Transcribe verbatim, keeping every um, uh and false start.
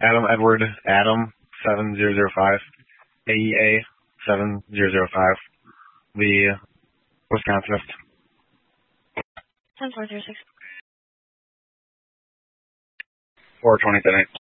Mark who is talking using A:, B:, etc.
A: Adam Edward Adam seven zero zero five, A E A seven zero zero five, the Wisconsinist.
B: ten four zero six.
A: four twenty tonight.